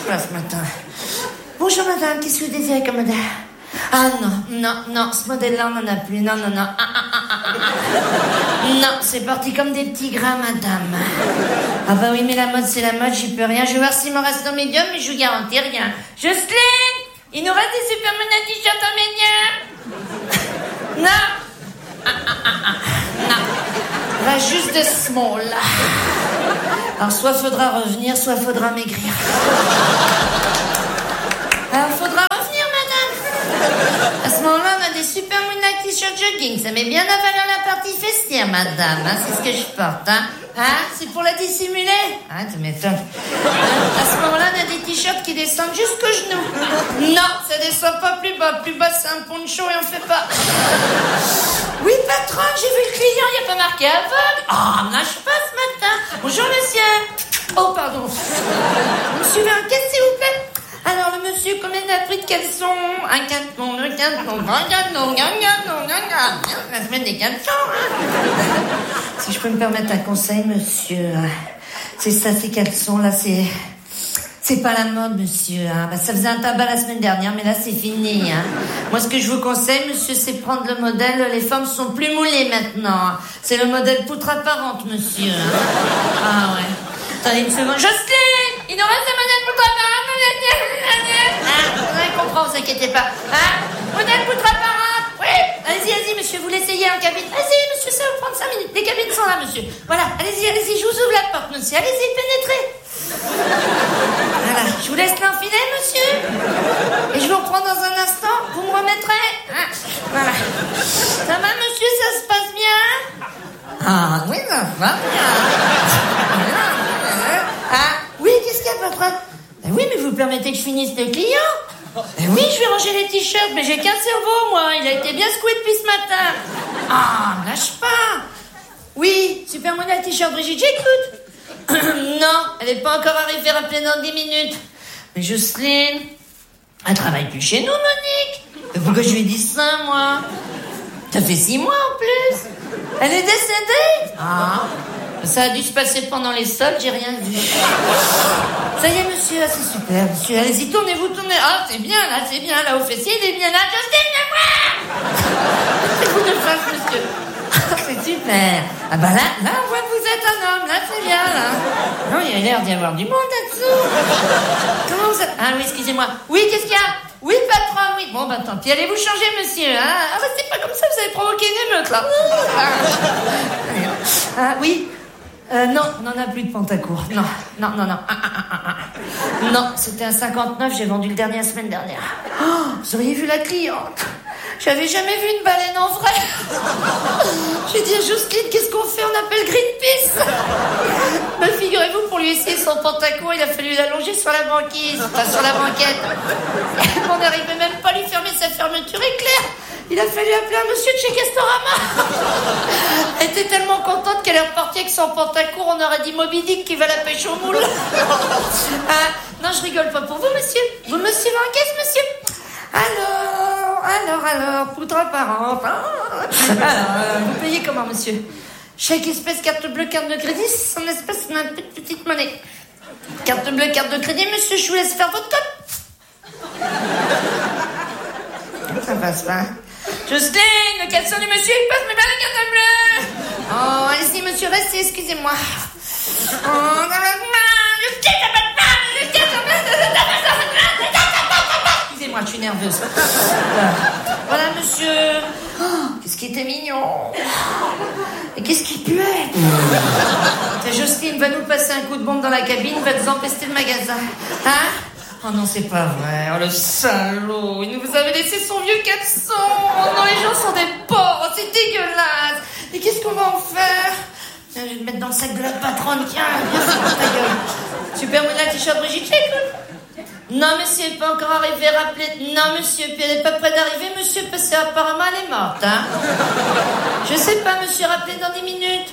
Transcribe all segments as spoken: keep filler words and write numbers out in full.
passe, matin? Bonjour, madame, qu'est-ce que vous désirez comme modèle? Ah non, non, non, ce modèle-là, on n'en a plus. Non, non, non. Ah, ah, ah, ah, ah. Non, c'est parti comme des petits gras, madame. Ah bah oui, mais la mode, c'est la mode, j'y peux rien. Je vais voir s'il m'en reste en médium, mais je vous garantis rien. Jocelyne, il nous reste des Superman à t-shirt en médium? Non. Ah, ah, ah, ah. Non. Il va juste de small. Alors, soit faudra revenir, soit faudra maigrir. Alors, faudra revenir, madame. À ce moment-là, on a des super moonlight t-shirt jogging. Ça met bien à valeur la partie festière, madame. Hein, c'est ce que je porte, hein. Hein, c'est pour la dissimuler. Hein, tu m'étonnes. À ce moment-là, on a des t-shirts qui descendent jusqu'aux genoux. Non, ça descend pas plus bas. Plus bas, c'est un poncho et on fait pas. Oui, patron, j'ai vu le client, il n'y a pas marqué aveugle. Ah, oh, nage pas ce matin. Bonjour, monsieur. Oh, pardon. Vous me suivez un caisse, s'il vous plaît? Alors, le monsieur, combien il a pris de caleçons? Un canton, deux cantons, un canton, un canton, un canton. La semaine des caleçons, hein. Si je peux me permettre un conseil, monsieur. C'est ça, ces caleçons-là, c'est... C'est pas la mode, monsieur. Hein. Bah, ça faisait un tabac la semaine dernière, mais là, c'est fini. Hein. Moi, ce que je vous conseille, monsieur, c'est prendre le modèle... Les femmes sont plus moulées, maintenant. C'est le modèle poutre apparente, monsieur. Hein. Ah, ouais. Attendez une seconde. Jocelyne, il nous reste un modèle poutre apparente. Ah, on comprend, vous inquiétez pas. Hein? Modèle poutre apparente. Oui. Allez-y, allez-y, monsieur, vous l'essayez en cabine. Allez-y, monsieur, ça va prendre cinq minutes. Les cabines sont là, monsieur. Voilà, allez-y, allez-y, je vous ouvre la porte, monsieur. Allez-y, pénétrez. Voilà, je vous laisse l'enfiler, monsieur. Et je vous reprends dans un instant. Vous me remettrez. Hein? Voilà. Ça va, monsieur, ça se passe bien? Ah, oui, ça va bien. Ah, oui, qu'est-ce qu'il y a, patron? Ben oui, mais vous permettez que je finisse le client? Ben oui, je vais ranger les t-shirts, mais j'ai qu'un cerveau, moi. Il a été bien secoué depuis ce matin. Ah, lâche pas. Oui, super modèle t-shirt Brigitte, j'écoute. Non, elle n'est pas encore arrivée, rappelez dans dix minutes. Mais Jocelyne, elle travaille plus chez nous, Monique. Mais pourquoi je lui ai dit ça, moi? Ça fait six mois en plus. Elle est décédée. Ah, ça a dû se passer pendant les soldes, j'ai rien vu. Ça y est, monsieur, ah, c'est super, monsieur. Allez-y, tournez-vous, tournez. Ah, c'est bien, là, c'est bien, là, au fessier, il est bien là. Jocelyne, viens voir. C'est vous de face, monsieur. Ah, c'est super. Ah bah là, là, on voit que vous êtes un homme, là, c'est bien, là. Non, il y a l'air d'y avoir du monde là-dessous. Comment vous êtes... Ah oui, excusez-moi. Oui, qu'est-ce qu'il y a? Oui, patron, oui. Bon, bah tant pis, allez vous changer, monsieur. Hein. Ah, bah c'est pas comme ça, vous avez provoqué une émeute, là. Ah, oui. Euh, non, on n'en a plus de Pantacourt. Non, non, non, non. Ah, ah, ah, ah. Non, c'était un cinquante-neuf, j'ai vendu le dernier la semaine dernière. Oh, vous auriez vu la cliente. J'avais jamais vu une baleine en vrai. J'ai dit à Jocelyne, qu'est-ce qu'on fait? On appelle Greenpeace. Mais figurez-vous, pour lui essayer son Pantacourt, il a fallu l'allonger sur la banquise, pas sur la banquette. On n'arrivait même pas à lui fermer sa fermeture éclair. Il a fallu appeler un monsieur de chez Castorama. Elle était tellement contente qu'elle est repartie avec son Pantacourt, on aurait dit Moby Dick qui va la pêche au moule. Ah, non, je rigole pas pour vous, monsieur. Vous me suivez en caisse, monsieur? Alors, alors, alors, poutre apparente. Alors, euh, vous payez comment, monsieur? Chèque espèce, carte bleue, carte de crédit, en espèce, ma petite monnaie. Carte bleue, carte de crédit, monsieur, je vous laisse faire votre code. Ça passe pas. Jocelyne, le caleçon du monsieur, il passe, mais pas la carte bleue. Oh, allez-y, monsieur, restez, excusez-moi. Oh, dans la main, le petit, ça passe pas, le petit, ça passe pas, excusez-moi, je suis nerveuse. Voilà, monsieur. Oh, qu'est-ce qui était mignon. Et qu'est-ce qui puait. Jocelyne va nous passer un coup de bombe dans la cabine, va nous empester le magasin. Hein? Oh non, c'est pas vrai. Oh, le salaud. Il nous avait laissé son vieux caleçon. Oh non, les gens sont des porcs. C'est dégueulasse. Et qu'est-ce qu'on va en faire? Je vais le mettre dans le sac de la patronne. Tiens, viens, c'est pour ta gueule. Super modèle t-shirt Brigitte, écoute. Non, monsieur, elle n'est pas encore arrivée. Rappelez. Non, monsieur, puis elle n'est pas prête d'arriver, monsieur, parce qu'apparemment, elle est morte, hein. Je sais pas, monsieur, rappelez dans dix minutes.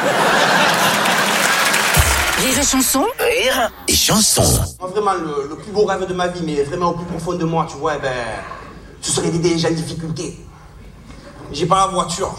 Rire et chanson. Rire et chanson. Moi, vraiment, le, le plus beau rêve de ma vie, mais vraiment au plus profond de moi, tu vois, eh ben, ce serait d'aider les gens en difficulté. J'ai pas la voiture.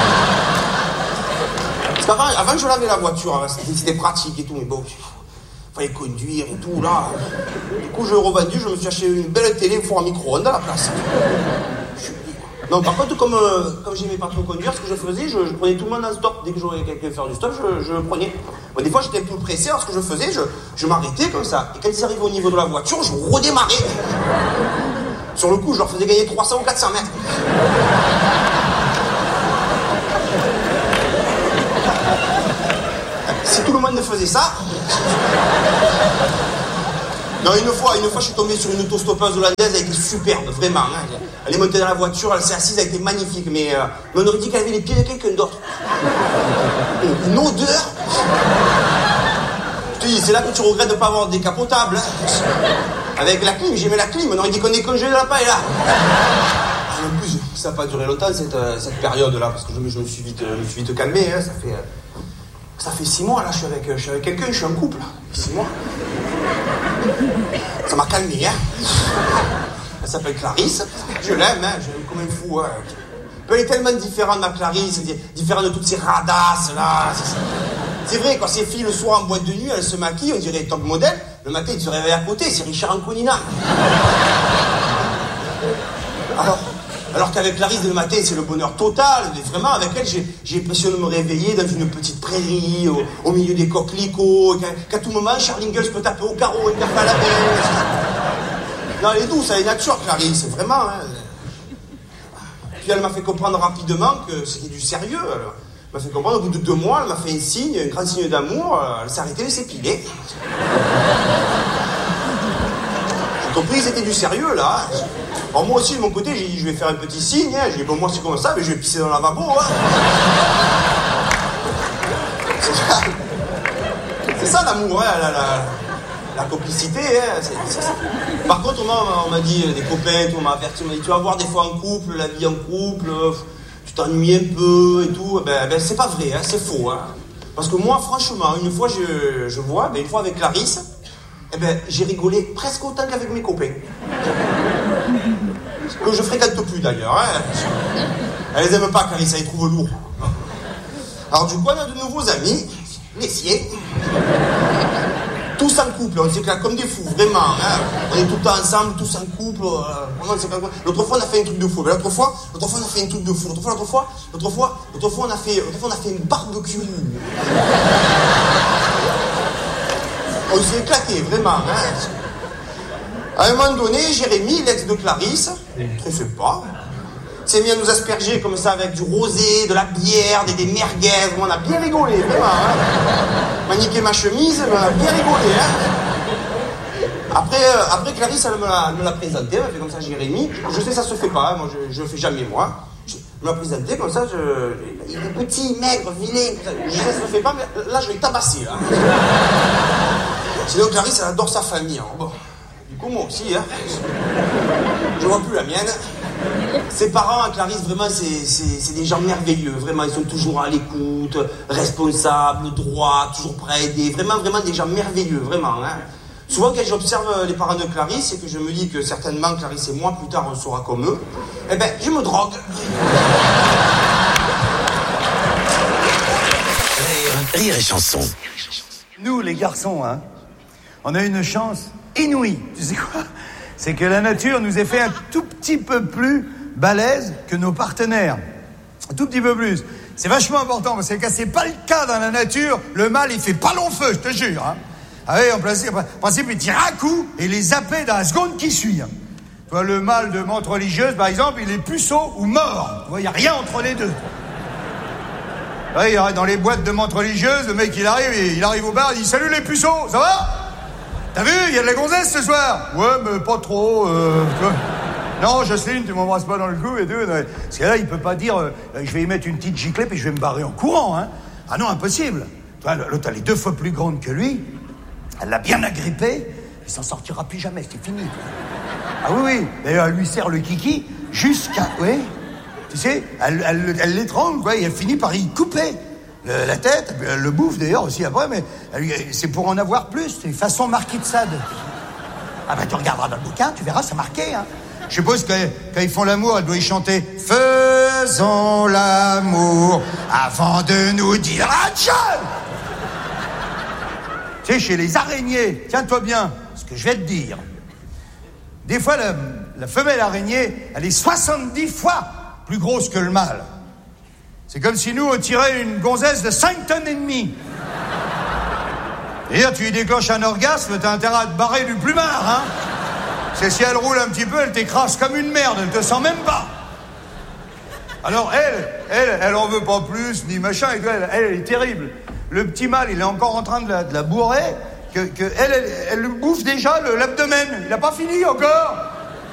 Parce qu'avant, avant, je l'avais la voiture, hein, c'était, c'était pratique et tout, mais bon, fallait conduire et tout, là. Du coup, je l'ai revendu, je me suis acheté une belle télé four à micro-ondes à la place. Non, par contre, comme, euh, comme j'aimais pas trop conduire, ce que je faisais, je, je prenais tout le monde en stop. Dès que j'aurais quelqu'un faire du stop, je, je le prenais. Bon, des fois, j'étais un peu pressé, alors ce que je faisais, je, je m'arrêtais comme ça. Et quand ils arrivaient au niveau de la voiture, je redémarrais. Sur le coup, je leur faisais gagner trois cents ou quatre cents mètres. Si tout le monde faisait ça... Non, une fois, une fois, je suis tombé sur une autostoppeuse hollandaise, elle était superbe, vraiment. Hein. Elle est montée dans la voiture, elle s'est assise, elle était magnifique, mais, euh, mais on aurait dit qu'elle avait les pieds de quelqu'un d'autre. Une odeur. Je te dis, c'est là que tu regrettes de ne pas avoir de décapotable. Hein. Avec la clim, j'aimais la clim, on aurait dit qu'on est congelé de la paille, là. En plus, ça n'a pas duré longtemps, cette, cette période-là, parce que je me, je me, suis, vite, je me suis vite calmé, hein. Ça fait... Ça fait six mois, là, je suis avec, je suis avec quelqu'un, je suis en couple, là. Six mois. Ça m'a calmé, hein. Elle s'appelle Clarisse. Je l'aime, hein. Je l'aime comme un fou, hein. Elle est tellement différente, ma Clarisse, différente de toutes ces radasses, là. C'est vrai, quand ces filles, le soir, en boîte de nuit, elles se maquillent, on dirait top modèle. Le matin, ils se réveillent à côté, c'est Richard Anconina. Alors... Alors qu'avec Clarisse, le matin, c'est le bonheur total. Et vraiment, avec elle, j'ai, j'ai l'impression de me réveiller dans une petite prairie, au, au milieu des coquelicots, qu'à, qu'à tout moment, Charles Ingalls peut taper au carreau et taper à la belle. Non, elle est douce, elle est nature, Clarisse, vraiment. Hein. Puis elle m'a fait comprendre rapidement que c'était du sérieux. Elle m'a fait comprendre, au bout de deux mois, elle m'a fait un signe, un grand signe d'amour. Elle s'est arrêtée de s'épiler. J'ai compris que c'était du sérieux, là. Alors moi aussi, de mon côté, j'ai dit, je vais faire un petit signe, hein. J'ai dit, bon, moi, c'est comme ça, mais je vais pisser dans le lavabo, hein. C'est ça, c'est ça l'amour, hein, la, la, la complicité, hein. C'est, c'est ça. Par contre, on m'a, on m'a dit, des copains, on m'a averti, on m'a dit, tu vas voir des fois en couple, la vie en couple, tu t'ennuies un peu et tout. Ben, ben c'est pas vrai, hein, c'est faux, hein. Parce que moi, franchement, une fois, je, je vois, ben, une fois avec Clarisse, eh ben, j'ai rigolé presque autant qu'avec mes copains. Que je fréquente plus d'ailleurs. Hein. Elle les aime pas, Clarisse, elle les trouve lourds. Alors du coup, on a de nouveaux amis, les siens. Tous en couple, on s'éclate comme des fous, vraiment. Hein. On est tout le temps ensemble, tous en couple. Euh, vraiment, c'est pas... L'autre fois, on a fait un truc de fou. L'autre fois, l'autre fois, on a fait un truc de fou. L'autre fois, l'autre fois, l'autre fois, l'autre fois, on a fait, l'autre fois, on a fait une barbecue. On s'est éclaté, vraiment. Hein. À un moment donné, Jérémy, l'ex de Clarisse, très sympa, s'est mis à nous asperger comme ça avec du rosé, de la bière, des, des merguez. On a bien rigolé, vraiment. Hein. M'a niqué ma chemise, on a bien rigolé. Hein. Après, euh, après, Clarisse, elle me l'a, elle me l'a présenté, elle m'a fait comme ça, Jérémy. Je, je sais, ça se fait pas, hein. Moi, je, je le fais jamais, moi. Je me l'a présenté comme ça, je, il est petit, maigre, vilain. Je sais, ça se fait pas, mais là, je vais tabasser, là. Sinon, Clarisse, elle adore sa famille. Hein. Bon. Du coup, moi aussi, hein. Je vois plus la mienne. Ses parents, Clarisse, vraiment, c'est, c'est, c'est des gens merveilleux. Vraiment, ils sont toujours à l'écoute, responsables, droits, toujours prêts à aider. Vraiment, vraiment des gens merveilleux, vraiment. Hein. Souvent, quand j'observe les parents de Clarisse et que je me dis que certainement Clarisse et moi, plus tard, on sera comme eux, eh ben, je me drogue. Rire et chanson. Nous, les garçons, hein, on a une chance inouïe. Tu sais quoi ? C'est que la nature nous a fait un tout petit peu plus balèze que nos partenaires. Un tout petit peu plus. C'est vachement important parce que c'est pas le cas dans la nature. Le mâle, il fait pas long feu, je te jure. Hein. Ah oui, en principe, en principe, il tire un coup et les zapper dans la seconde qui suit. Hein. Tu vois, le mâle de menthe religieuse, par exemple, il est puceau ou mort. Tu vois, il n'y a rien entre les deux. Oui, dans les boîtes de menthe religieuse, le mec, il arrive, il arrive au bar, il dit « Salut les puceaux, ça va ? T'as vu, il y a de la gonzesse ce soir ?»« Ouais, mais pas trop, euh, tu vois. Non, Jocelyne, tu m'embrasses pas dans le cou et tout. » Parce que là, il peut pas dire euh, « Je vais y mettre une petite giclée puis je vais me barrer en courant. Hein. » Ah non, impossible. Tu vois, l'autre, elle est deux fois plus grande que lui. Elle l'a bien agrippé. Il s'en sortira plus jamais, c'est fini. Ah oui, oui. D'ailleurs, elle lui serre le kiki jusqu'à... Oui. Tu sais, elle, elle, elle l'étrangle, quoi, et elle finit par y couper le, la tête. Elle le bouffe d'ailleurs aussi après, mais elle, c'est pour en avoir plus. C'est façon Marquis de Sade. Ah ben tu regarderas dans le bouquin, tu verras, c'est marqué. Hein. Je suppose que quand ils font l'amour, elle doit y chanter « Faisons l'amour avant de nous dire adieu !» Tu sais, chez les araignées, tiens-toi bien, ce que je vais te dire. Des fois, la, la femelle araignée, elle est soixante-dix fois plus grosse que le mâle. C'est comme si nous, on tirait une gonzesse de cinq tonnes et demie. D'ailleurs, tu lui déclenches un orgasme, t'as intérêt à te barrer du plumard, hein. C'est si elle roule un petit peu, elle t'écrase comme une merde, elle te sent même pas. Alors elle, elle, elle en veut pas plus, ni machin, et elle, elle, elle est terrible. Le petit mâle, il est encore en train de la, de la bourrer, que, que elle, elle, elle lui bouffe déjà le, l'abdomen. Il a pas fini encore.